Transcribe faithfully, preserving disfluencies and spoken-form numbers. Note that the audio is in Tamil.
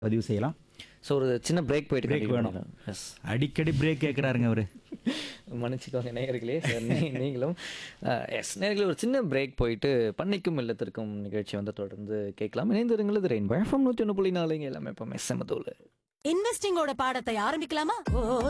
பதிவு செய்யலாம். ஸோ ஒரு சின்ன பிரேக் போயிட்டு Break continue வேணும். பண்ணிடலாம். எஸ் அடிக்கடி பிரேக் கேட்குறாருங்க அவரு. மன்னிச்சுக்கோங்க நேயர்களே. சார் நீ நீங்களும் எஸ் நேயர்களே ஒரு சின்ன பிரேக் போயிட்டு பண்ணைக்கும் இல்லத்திற்கும் நிகழ்ச்சி வந்து தொடர்ந்து கேட்கலாம். இணைந்திருங்கள். இது ரெயின்போ எஃப்எம் நூற்றி ஒன்று புள்ளி நாலுங்க எல்லாமே இப்போ மெஸ்ஸமதோல இன்வெஸ்டிங்கோட பாடத்தை ஆரம்பிக்கலாமா? ஓ